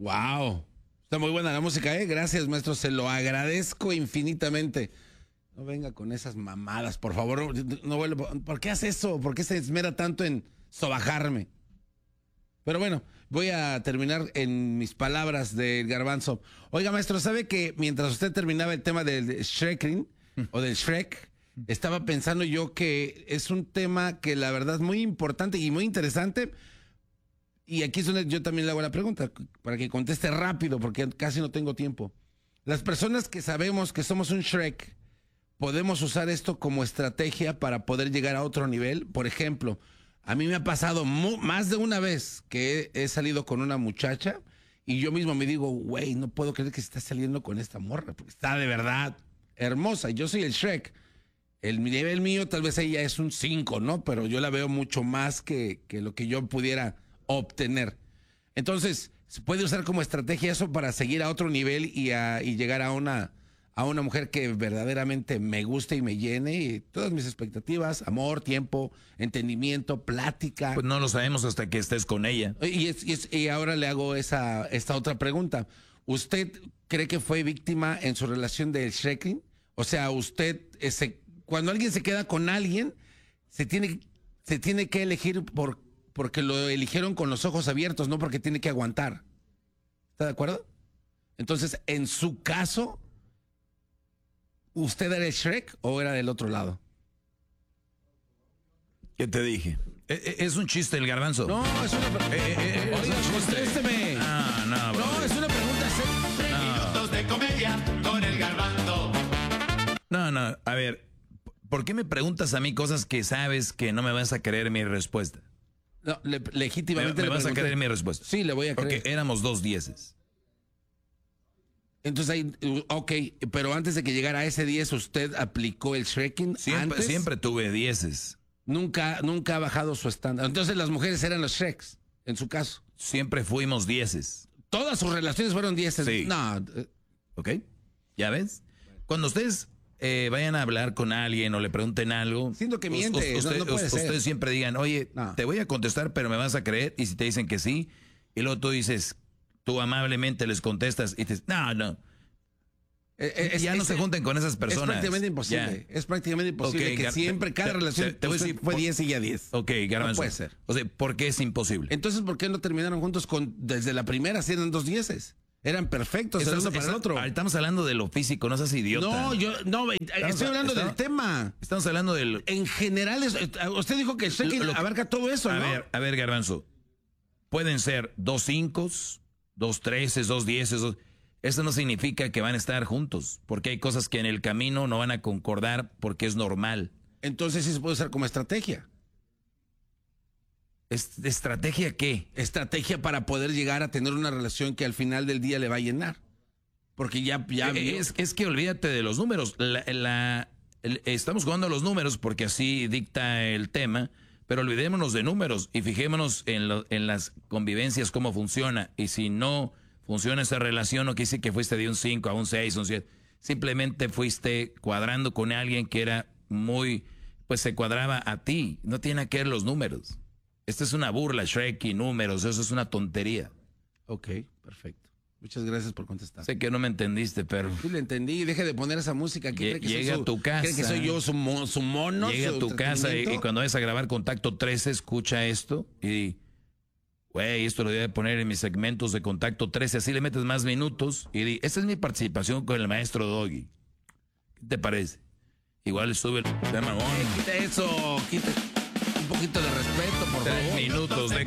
Wow. Está muy buena la música, ¿eh? Gracias, maestro. Se lo agradezco infinitamente. No venga con esas mamadas, por favor. No vuelva. ¿Por qué hace eso? ¿Por qué se esmera tanto en sobajarme? Pero bueno, voy a terminar en mis palabras del garbanzo. Oiga, maestro, ¿sabe que mientras usted terminaba el tema del Shreking o del Shrek, estaba pensando yo que es un tema que la verdad es muy importante y muy interesante? Y aquí es donde yo también le hago la pregunta, para que conteste rápido, porque casi no tengo tiempo. Las personas que sabemos que somos un Shrek, ¿podemos usar esto como estrategia para poder llegar a otro nivel? Por ejemplo, a mí me ha pasado más de una vez que he salido con una muchacha y yo mismo me digo, güey, no puedo creer que se está saliendo con esta morra, porque está de verdad hermosa. Yo soy el Shrek. El nivel mío tal vez ella es un 5, ¿no? Pero yo la veo mucho más que lo que yo pudiera obtener. Entonces, se puede usar como estrategia eso para seguir a otro nivel y llegar a una mujer que verdaderamente me guste y me llene, y todas mis expectativas, amor, tiempo, entendimiento, plática. Pues no lo sabemos hasta que estés con ella. Y ahora le hago esta otra pregunta. ¿Usted cree que fue víctima en su relación del Shreking? O sea, usted, cuando alguien se queda con alguien, se tiene que elegir porque lo eligieron con los ojos abiertos, no porque tiene que aguantar. ¿Está de acuerdo? Entonces, en su caso, ¿usted era el Shrek o era del otro lado? ¿Qué te dije? ¿Es un chiste el garbanzo? No, es una pregunta. Oiga, contésteme. No, es una pregunta seria. Minutos de comedia con el garbanzo. No, a ver, ¿por qué me preguntas a mí cosas que sabes que no me vas a creer mi respuesta? No, legítimamente ¿Me vas a creer mi respuesta? Sí, le voy a creer. Porque éramos 2 10. Entonces ahí, ok, pero antes de que llegara a ese 10, ¿usted aplicó el Shreking antes? Siempre tuve 10. Nunca ha bajado su estándar. Entonces las mujeres eran los Shreks, en su caso. Siempre fuimos 10. Todas sus relaciones fueron 10. Sí. No. ¿Ok? ¿Ya ves? Cuando ustedes vayan a hablar con alguien o le pregunten algo, siento que miente. No puede ser. Ustedes siempre digan, oye, te voy a contestar, pero me vas a creer. Y si te dicen que sí, y luego tú dices, tú amablemente les contestas y dices, no. Ya no se junten con esas personas. Es prácticamente imposible. Ya. Es prácticamente imposible que siempre cada relación te voy a decir, fue 10 y ya 10. Ok, garbanzo. No puede ser. O sea, ¿por qué es imposible? Entonces, ¿por qué no terminaron juntos desde la primera? Si eran 2 10. Eran perfectos el uno para el otro. Estamos hablando de lo físico, no seas idiota. No, estoy hablando del tema. Estamos hablando del... En general, usted dijo que el Shreking abarca todo eso, ¿no? A ver, garbanzo. Pueden ser 2 5, 2 13, 2 10. Eso no significa que van a estar juntos, porque hay cosas que en el camino no van a concordar porque es normal. Entonces sí se puede usar como estrategia. ¿Estrategia qué? Estrategia para poder llegar a tener una relación que al final del día le va a llenar. Porque ya es que olvídate de los números. Estamos jugando a los números porque así dicta el tema, pero olvidémonos de números y fijémonos en las convivencias, cómo funciona. Y si no funciona esa relación, no quiere decir que fuiste de un 5 a un 6, un 7. Simplemente fuiste cuadrando con alguien que era pues se cuadraba a ti. No tiene nada que ver los números. Esta es una burla, Shrek y números, eso es una tontería. Ok, perfecto. Muchas gracias por contestar. Sé que no me entendiste, pero... Sí, le entendí. Deje de poner esa música. Llega a tu casa. ¿Cree que soy yo su mono? Llega a tu casa y cuando vayas a grabar Contacto 13, escucha esto y... Güey, esto lo debe poner en mis segmentos de Contacto 13, así le metes más minutos y di, esta es mi participación con el maestro Doggy. ¿Qué te parece? Igual le sube el... Quita eso, quita un poquito de respeto, por favor. 3 minutos de